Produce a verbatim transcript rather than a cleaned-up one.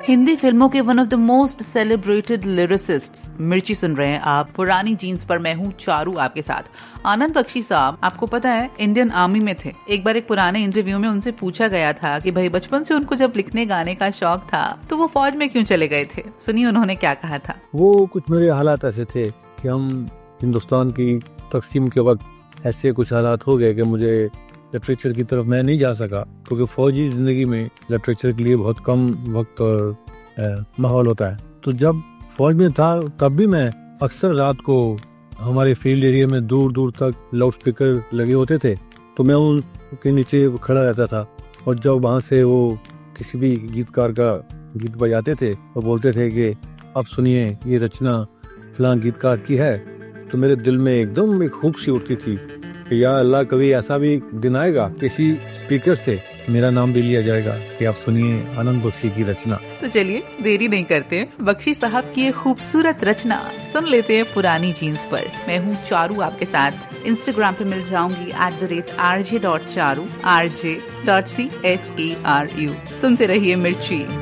हिंदी फिल्मों के one of the most celebrated लिरिसिस्ट्स मिर्ची सुन रहे हैं आप पुरानी जीन्स पर। मैं हूँ चारू आपके साथ। आनंद बख्शी साहब, आपको पता है, इंडियन आर्मी में थे। एक बार एक पुराने इंटरव्यू में उनसे पूछा गया था कि भाई बचपन से उनको जब लिखने गाने का शौक था तो वो फौज में क्यों चले गए थे। सुनिए उन्होंने क्या कहा था। वो कुछ मेरे हालात ऐसे थे कि हम हिंदुस्तान की तकसीम के वक्त ऐसे कुछ हालात हो गए कि मुझे लिटरेचर की तरफ मैं नहीं जा सका, क्योंकि फौजी जिंदगी में लिटरेचर के लिए बहुत कम वक्त और माहौल होता है। तो जब फौज में था तब भी मैं अक्सर रात को हमारे फील्ड एरिया में दूर दूर तक लाउड स्पीकर लगे होते थे, तो मैं उनके नीचे खड़ा रहता था। और जब वहाँ से वो किसी भी गीतकार का गीत बजाते थे और बोलते थे कि अब सुनिए ये रचना फलां गीतकार की है, तो मेरे दिल में एकदम एक हुक सी उठती थी कि या अल्लाह, कभी ऐसा भी दिन आएगा किसी स्पीकर से मेरा नाम भी लिया जाएगा कि आप सुनिए आनंद बख्शी की रचना। तो चलिए देरी नहीं करते हैं, बख्शी साहब की ये खूबसूरत रचना सुन लेते हैं पुरानी जीन्स पर। मैं हूँ चारू आपके साथ। इंस्टाग्राम पे मिल जाऊंगी at the rate R J dot Charu, R J dot C H E R you. सुनते रहिए मिर्ची।